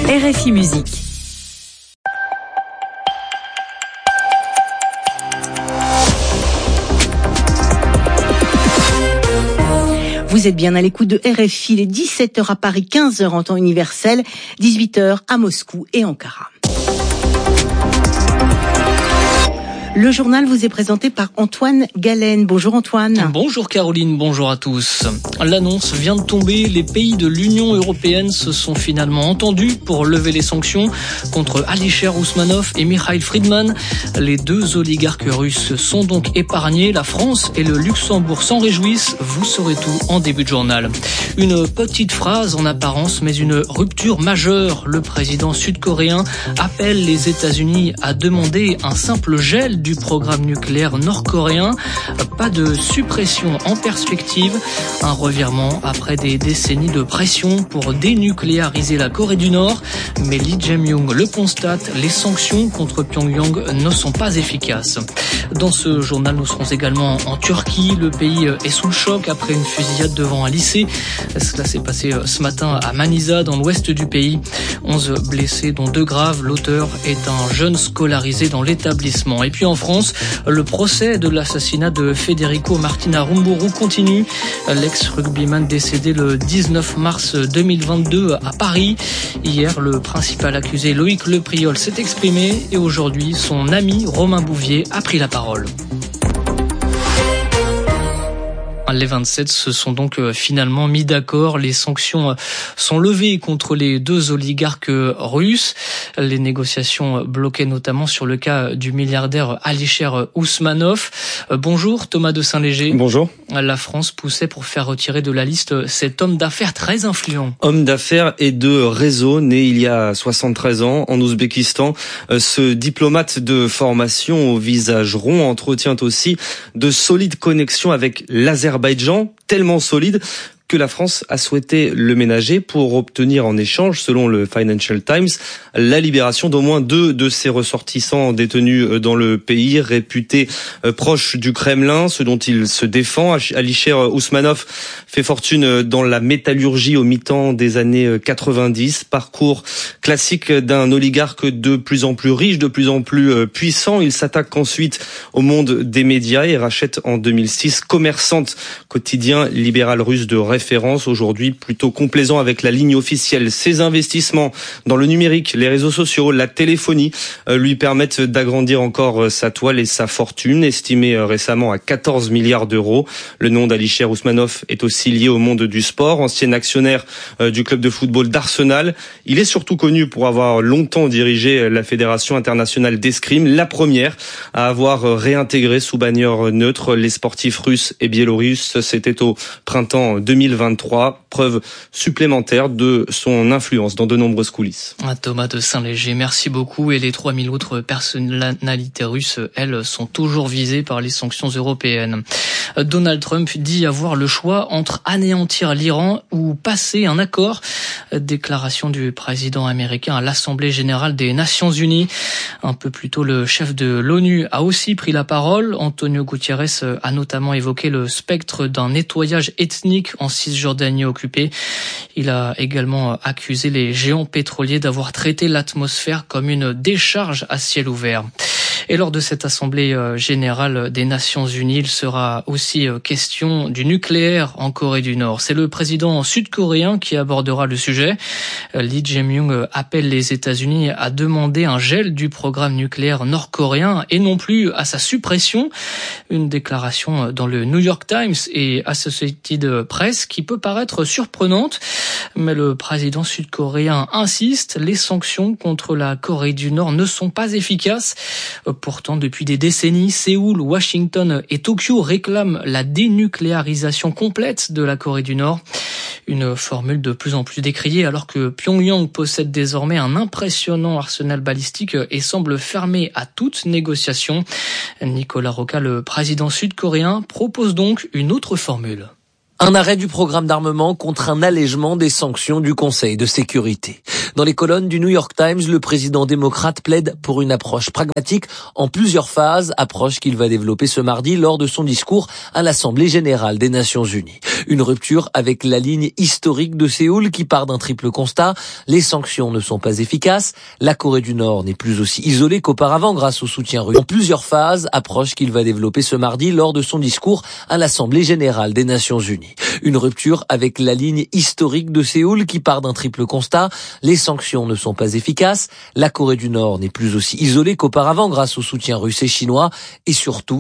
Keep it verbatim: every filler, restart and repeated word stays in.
R F I Musique. Vous êtes bien à l'écoute de R F I, il est dix-sept heures à Paris, quinze heures en temps universel, dix-huit heures à Moscou et Ankara. Le journal vous est présenté par Antoine Galen. Bonjour Antoine. Bonjour Caroline, bonjour à tous. L'annonce vient de tomber, les pays de l'Union européenne se sont finalement entendus pour lever les sanctions contre Alisher Ousmanov et Mikhail Fridman. Les deux oligarques russes sont donc épargnés. La France et le Luxembourg s'en réjouissent. Vous saurez tout en début de journal. Une petite phrase en apparence, mais une rupture majeure. Le président sud-coréen appelle les États-Unis à demander un simple gel du programme nucléaire nord-coréen. Pas de suppression en perspective. Un revirement après des décennies de pression pour dénucléariser la Corée du Nord. Mais Lee Jae-myung le constate, les sanctions contre Pyongyang ne sont pas efficaces. Dans ce journal, nous serons également en Turquie. Le pays est sous le choc après une fusillade devant un lycée. Cela s'est passé ce matin à Manisa, dans l'ouest du pays. onze blessés, dont deux graves. L'auteur est un jeune scolarisé dans l'établissement. Et puis en France, le procès de l'assassinat de Federico Martin Aramburu continue. L'ex-rugbyman décédé le dix-neuf mars deux mille vingt-deux à Paris. Hier, le principal accusé Loïc Lepriol s'est exprimé et aujourd'hui, son ami Romain Bouvier a pris la parole. Les vingt-sept se sont donc finalement mis d'accord. Les sanctions sont levées contre les deux oligarques russes. Les négociations bloquaient notamment sur le cas du milliardaire Alisher Ousmanov. Bonjour Thomas de Saint-Léger. Bonjour. La France poussait pour faire retirer de la liste cet homme d'affaires très influent. Homme d'affaires et de réseau, né il y a soixante-treize ans en Ouzbékistan. Ce diplomate de formation au visage rond entretient aussi de solides connexions avec l'Azerbaïdjan. Tellement solide que la France a souhaité le ménager pour obtenir en échange, selon le Financial Times, la libération d'au moins deux de ses ressortissants détenus dans le pays, réputés proches du Kremlin, ce dont il se défend. Alisher Ousmanov fait fortune dans la métallurgie au mi-temps des années quatre-vingt-dix, parcours classique d'un oligarque de plus en plus riche, de plus en plus puissant. Il s'attaque ensuite au monde des médias et rachète en deux mille six Commerçante, quotidien libéral russe de référence. Référence aujourd'hui plutôt complaisant avec la ligne officielle. Ses investissements dans le numérique, les réseaux sociaux, la téléphonie euh, lui permettent d'agrandir encore euh, sa toile et sa fortune, estimée euh, récemment à quatorze milliards d'euros. Le nom d'Alisher Ousmanov est aussi lié au monde du sport, ancien actionnaire euh, du club de football d'Arsenal. Il est surtout connu pour avoir longtemps dirigé la Fédération internationale d'escrime, la première à avoir euh, réintégré sous bannière neutre les sportifs russes et biélorusses. C'était au printemps deux mille vingt-trois, preuve supplémentaire de son influence dans de nombreuses coulisses. Thomas de Saint-Léger, merci beaucoup. Et les trois mille autres personnalités russes, elles, sont toujours visées par les sanctions européennes. Donald Trump dit avoir le choix entre anéantir l'Iran ou passer un accord. Déclaration du président américain à l'Assemblée générale des Nations unies. Un peu plus tôt, le chef de l'ONU a aussi pris la parole. Antonio Guterres a notamment évoqué le spectre d'un nettoyage ethnique en Cisjordanie occupée. Il a également accusé les géants pétroliers d'avoir traité l'atmosphère comme une décharge à ciel ouvert. Et lors de cette assemblée générale des Nations Unies, il sera aussi question du nucléaire en Corée du Nord. C'est le président sud-coréen qui abordera le sujet. Lee Jae-myung appelle les États-Unis à demander un gel du programme nucléaire nord-coréen et non plus à sa suppression. Une déclaration dans le New York Times et Associated Press qui peut paraître surprenante, mais le président sud-coréen insiste, les sanctions contre la Corée du Nord ne sont pas efficaces. Pourtant, depuis des décennies, Séoul, Washington et Tokyo réclament la dénucléarisation complète de la Corée du Nord. Une formule de plus en plus décriée alors que Pyongyang possède désormais un impressionnant arsenal balistique et semble fermé à toute négociation. Nicolas Roca, le président sud-coréen, propose donc une autre formule. Un arrêt du programme d'armement contre un allègement des sanctions du Conseil de sécurité. Dans les colonnes du New York Times, le président démocrate plaide pour une approche pragmatique en plusieurs phases, approche qu'il va développer ce mardi lors de son discours à l'Assemblée générale des Nations unies. Une rupture avec la ligne historique de Séoul qui part d'un triple constat. Les sanctions ne sont pas efficaces. La Corée du Nord n'est plus aussi isolée qu'auparavant grâce au soutien russe. En plusieurs phases, approche qu'il va développer ce mardi lors de son discours à l'Assemblée générale des Nations unies. Une rupture avec la ligne historique de Séoul qui part d'un triple constat. Les sanctions ne sont pas efficaces. La Corée du Nord n'est plus aussi isolée qu'auparavant grâce au soutien russe et chinois. Et surtout,